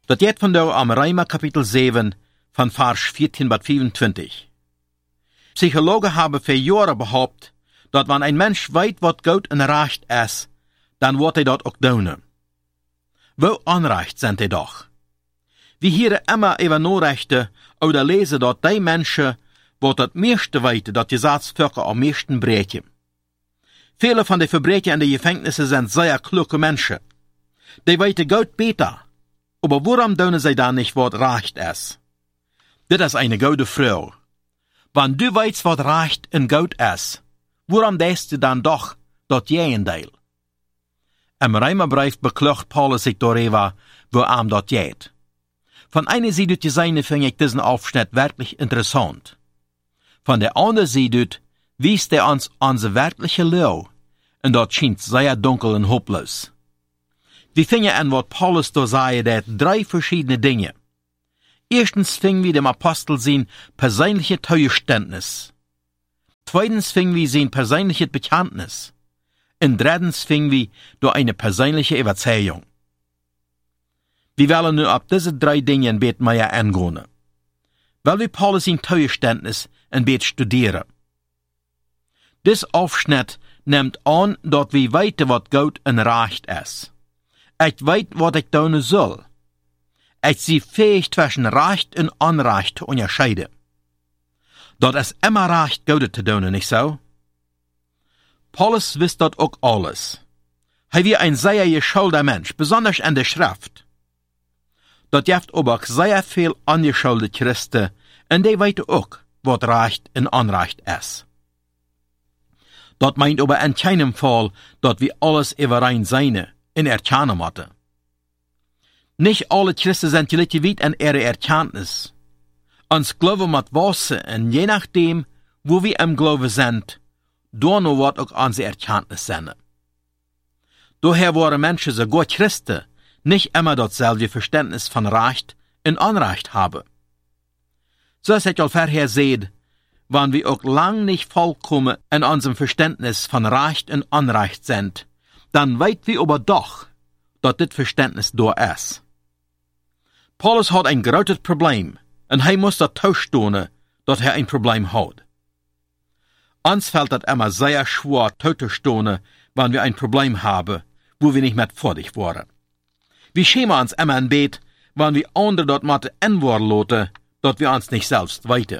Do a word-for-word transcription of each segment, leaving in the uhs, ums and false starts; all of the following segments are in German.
Dat geht van daar am Römer Kapitel zeven, van vers vierzehn bis vierundzwanzig. Psychologen haben für Jahre behauptet, dat wenn ein Mensch weet wat gut en recht is, dan wordt hij dat ook doen. Wo onrecht sind hij doch? Wir hier immer über Nachrichten oder lesen dat die Menschen, wat het meeste weten, dat je Gesetzvölker am meisten breken. Viele von den Verbrechern in den Gefängnissen sind sehr kluge Menschen. Die weten gut besser. Aber warum tun sie dann nicht, was recht ist? Das ist eine gute Frage. Wenn du weißt, was recht und gut ist, warum denkst du dann doch, dat Gegenteil? Im Römerbrief beklagt Paulus sich darüber, wo ihm dat geht. Von einer Seite gesehen finde ich diesen Aufschnitt wirklich interessant. Von der anderen Seite wies er uns unsere wirkliche Leu, und dort scheint sehr dunkel und hopelos. Wir finden an, was Paulus da sagt, dat drei verschiedene Dinge. Erstens fingen wir dem Apostel sein persönliche Treugeständnis. Zweitens fingen wir sein persönliches Bekenntnis. Und drittens fingen wir durch eine persönliche Überzeugung. Wir wollen nur auf diese drei Dinge ein bisschen mehr eingehen. Weil wir Paulus sein Treugeständnis ein bisschen studieren. Dies Aufschnitt nimmt an, dass wir weten, was gut und recht ist. Ich weet, was ich tun soll. Ich sie fähig zwischen Recht und Unrecht zu unterscheiden. Dat ist immer recht, Gute zu tun, nicht so? Paulus wisst dat auch alles. Er war ein sehr geschulter Mensch, besonders in der Schrift. Dat gibt aber auch sehr viel angeschulte Christen, und die weten auch, was Recht und Unrecht ist. Dat meint aber in keinem Fall, dat wir alles überein seine in erkennen moeten. Nicht alle Christen sind gleich weit in ihrer Erkenntnis. Uns Glauben muss wachsen, und je nachdem, wo wir im Glauben sind, dann wird auch unsere Erkenntnis sein. Daher waren Menschen, sogar Christen, nicht immer dasselbe Verständnis von Recht und Unrecht haben. So ist es auch vorher seht, wenn wir auch lang nicht vollkommen in unserem Verständnis von Recht und Unrecht sind, dann weit wir aber doch, dass das Verständnis da ist. Paulus hat ein großes Problem, und er muss das tauschen, dass er ein Problem hat. Uns fällt das immer sehr schwer, tauschen, wenn wir ein Problem haben, wo wir nicht mehr fertig waren. Wir schämen uns immer ein Bett, wenn wir andere dort mit antworten lassen, dass wir uns nicht selbst weiten.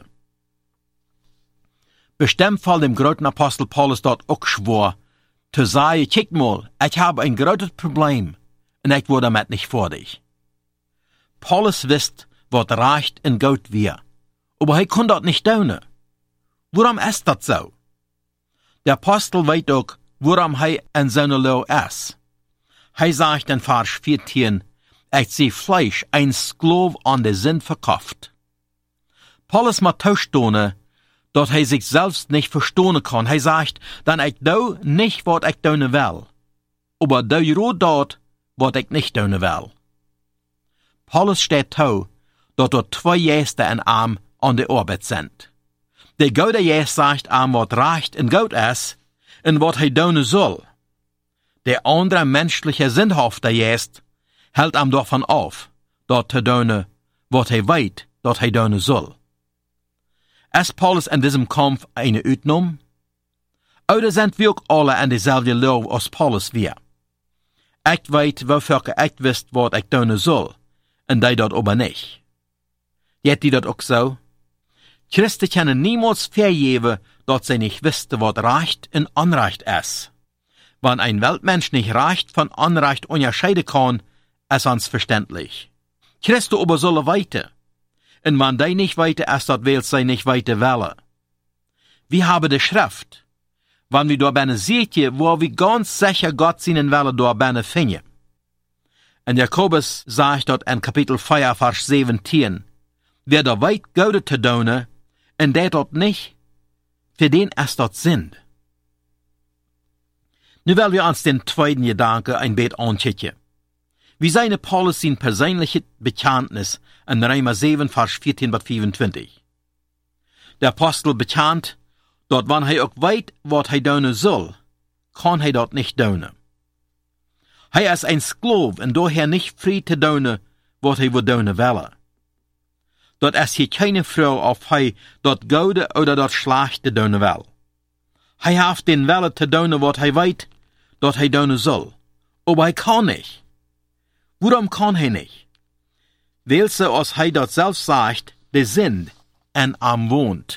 Bestimmt fällt dem großen Apostel Paulus dort auch schwer, zu sagen, kick mal, ich habe ein großes Problem, und ich wurde damit nicht fertig. Paulus wisst, was recht und gut wir, aber er kann das nicht tun. Warum ist das so? Der Apostel weiß auch, warum er in seiner Leu ist. Er sagt in Vers vierzehn, ich sehe Fleisch, ein Sklav an der Sinn verkauft. Paulus muss tauschen, dass er sich selbst nicht verstehen kann. Er sagt, dann ich do nicht, was ich tun will, aber do rot dort, was ich nicht tun will. Paulus steht tau, dass dort zwei Gäste in Arm an der Arbeit sind. Der gute Gäst sagt ihm, was recht und gut ist, und was er tun soll. Der andere menschliche, sinnhafte Gäst hält ihm davon auf, dort zu tun, was er weiß, dass er tun soll. Ist Paulus in diesem Kampf eine Ausnahme? Oder sind wir auch alle in dieselbe Leu als Paulus wir? Ich weiß, wofür ich wisst, was ich tun soll, und die dort aber nicht. Geht die dort auch so? Christen können niemals vergeben, dass sie nicht wissen, was Recht und Unrecht ist. Wenn ein Weltmensch nicht Recht von Unrecht unterscheiden kann, ist uns verständlich. Christen aber sollen weiter. Und wenn die nicht weiter ist, dat will sie nicht weiter wollen. Wir haben die Schrift. Wenn wir da binnen seht, wo wir ganz sicher Gott seinen Wille da binnen finden. Und Jakobus sagt dort in Kapitel vier, Vers siebzehn, wer da weit Gute zu tun, und der dort nicht, für den ist dort Sinn. Nu wollen wir uns den zweiten Gedanke ein bisschen anschauen. Wie seine Paulus sein persönliches Bekenntnis in Römer sieben, Vers vierzehn bis fünfundzwanzig. Der Apostel bekannt, dort wann er auch weiß, was er tun soll, kann er dort nicht tun. Er ist ein Sklav und daher nicht frei zu tun, wat hij wil doen willen. Dat is hier keine vrouw of hij dat goede oder dat slechte doen wil. Hij heeft den willen te doen wat hij weet dat hij doen zal. Aber hij kan niet. Waarom kan hij niet? Weil ze, als hij dat zelf zegt, de sind en am wohnt.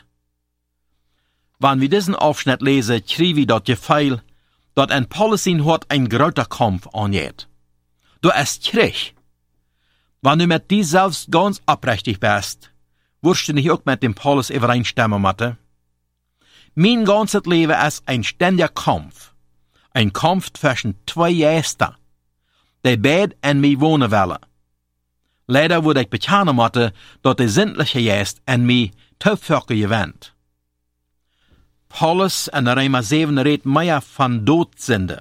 Wann wir diesen Aufschnitt lesen, schreibe ich dort Gefühl, dass ein Paulus hat ein großer Kampf angeht. Du ist Krieg. Wenn du mit dir selbst ganz aufrichtig bist, wirst du nicht auch mit dem Paulus übereinstimmen, Mathe. Mein ganzes Leben ist ein ständiger Kampf. Ein Kampf zwischen zwei Geister, die beide in mir wohnen wollen. Leider wurde ich bekennen, Mathe, dass der sinnliche Geist in mir Teufel gewinnt. Paulus in Römer zeven redt meer van doodzinde.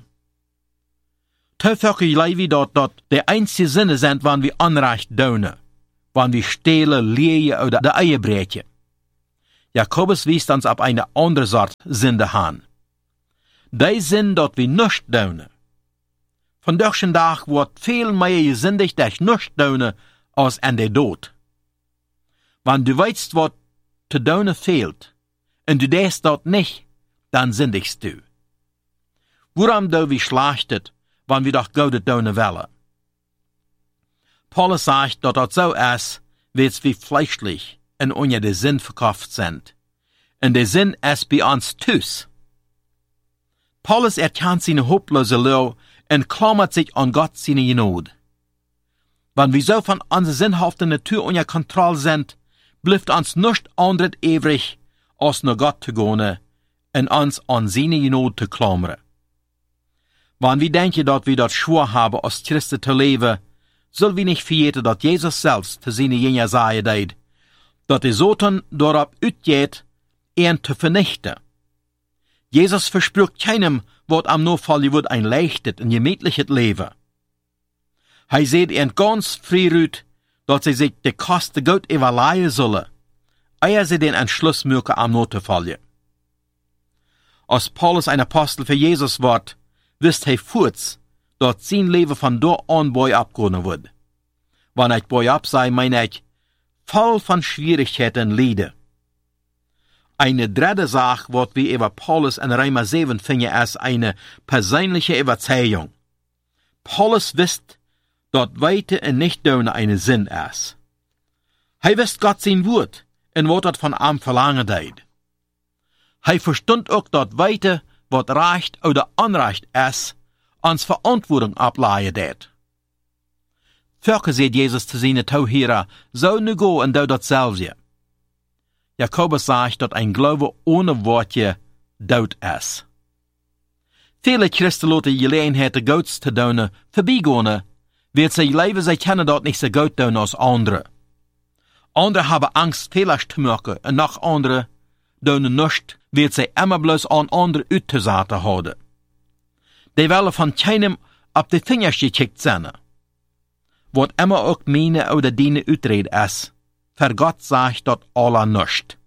Teufel gelei dat dat de einzige Sinne sind, wann wir Unrecht doen, wann wir stehlen, lehen oder de Eier breken. Jakobus wies uns ab eine andere Sort Sünde an. Die Sinn, dat wir nicht doen. Von deutschen Tag wird viel mehr gesündigt durch nicht doen, als an der Tod. Wenn du weißt, was zu doen fehlt, und du denkst dort nicht, dann sündigst du. Warum du wie schlachtet, wenn wir doch Gott tun wollen? Paulus sagt, dass das so ist, wie es wie fleischlich und ohne den Sinn verkauft sind. Und der Sinn ist bei uns Tüß. Paulus erkennt seine hopelose Lage und klammert sich an Gott seine Genade. Wenn wir so von unserer sinnhaften Natur unter Kontrolle sind, bleibt uns nichts anderes übrig, als naar Gott te gaan en ons aan seine Genade te klammern. Wenn wir denken, dass wir das schwur haben, als Christen zu leben, sollen wir nicht vergeten, dass Jesus selbst zu seinen Jüngern sagen deed, dass der Satan darauf uitgeht, ihn zu vernichten. Jesus verspricht keinem, was am Notfall wird ein leichtes und gemütliches Leben. Er sieht ihn ganz früh, dass sie sich die Kosten Gott überleihen sollen, ehe sie den Entschluss mögen, am Notfall. Als Paulus ein Apostel für Jesus wird, wisst er kurz, dass sein Leben von dort an bei abgehen wird. Wenn ich bei ab sei, meine ich, voll von Schwierigkeiten leiden. Eine dritte Sache, was wir über Paulus in Römer zeven finden, ist eine persönliche Überzeugung. Paulus wisst, dass Weite und Nicht-Tun eine Sinn ist. Er wisst Gott sein Wort und was das von ihm verlangen deed. Er verstund auch, dass Weite, was Recht oder Unrecht ist, ans Verantwortung ableihen deed. Völker sieht Jesus zu seinen Tauhierer, so nu go und do dasselbe. Jakobus sagt, dass ein Glaube ohne Wortje dood ist. Viele Christen lassen Gelegenheiten, Gottes zu tun, vorbeigehen, weil sie leben, sie kennen dort nicht so gut tun als andere. Andere haben Angst, Fehler zu machen, und noch andere tun nicht, weil sie immer bloß an andere uitgezaten haben. Die wollen von keinem auf die Finger gekickt sein. Was immer auch meine oder deine Uitrede ist, für Gott sagt dort alle nicht.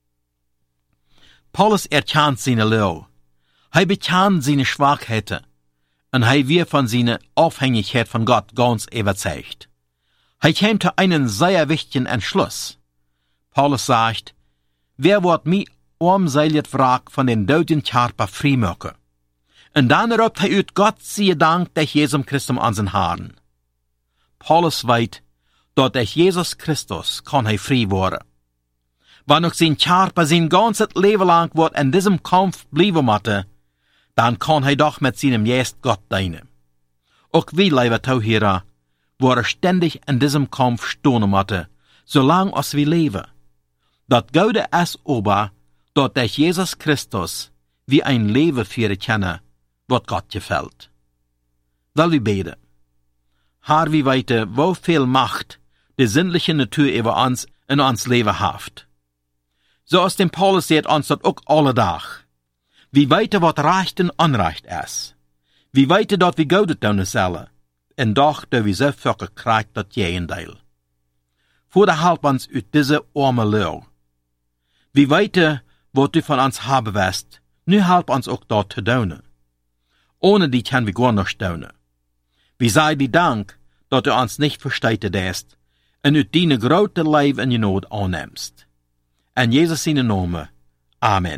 Paulus erkennt seine Lage. Er bekennt seine Schwachheiten. Und er wird von seiner Abhängigkeit von Gott ganz überzeugt. Er kam zu einem sehr wichtigen Entschluss. Paulus sagt, wer wird mich armselig Wrack von den Toten Körper freimachen? Und dann ruft er ut, Gott sei Dank durch Jesus Christus an seinen Haaren. Paulus weiß, dass durch Jesus Christus kann er frei werden. Wenn auch sein Körper sein ganzes Leben lang wird in diesem Kampf bleiben möchte, dann kann er doch mit seinem Geist Gott dienen. Auch wir, liebe Tauhierer, werden ständig in diesem Kampf stehen möchte, solange als wir leben. Das Gute ist aber, dass durch Jesus Christus wir ein Leben führen können, was Gott gefällt. Weil wir beten. Herr, wie weite, wo viel Macht die sinnliche Natur über uns in uns Leben haft. So aus dem Paulus seht uns das auch alle Tag. Wie weite, was Recht und Unrecht ist. Wie weite, dort wir Gott tun sollen. Und doch, da wir so viel gekriegt, das Gegenteil. Vor der Halb uns ut diese arme Lage. Wie weite, was du von uns haben wirst, nu halb uns auch dort zu tun. Ohne die können wir gar nicht tun. Wie sei die Dank, dat du ons nicht versteten dest, en uit die grote lijf en je nood aannemst. En Jezus zijn Namen. Amen.